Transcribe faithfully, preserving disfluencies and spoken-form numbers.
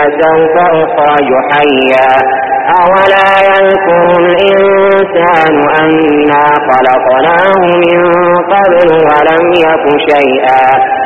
فسوف أخرج حيا أولا يذكر الإنسان أنا خلقناه من قبل ولم يك شيئا